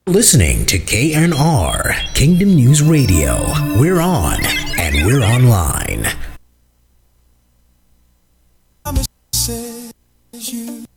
Listening to KNR, Kingdom News Radio. We're on and we're online. Says you